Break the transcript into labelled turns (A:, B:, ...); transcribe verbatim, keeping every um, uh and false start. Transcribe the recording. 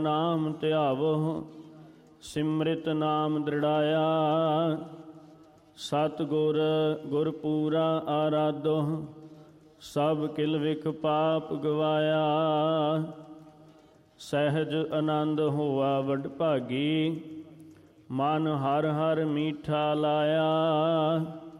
A: ਨਾਮ ਧਿਆਵੋ ਸਿਮਰਿਤ ਨਾਮ ਦ੍ਰਿੜਾਇਆ। ਸਤਿਗੁਰ ਗੁਰ ਪੂਰਾ ਆਰਾਧੋ ਸਭ ਕਿਲ ਵਿਖ ਪਾਪ ਗਵਾਇਆ। ਸਹਿਜ ਆਨੰਦ ਹੋਆ ਵਡ ਭਾਗੀ ਮਨ ਹਰ ਹਰ ਮੀਠਾ ਲਾਇਆ।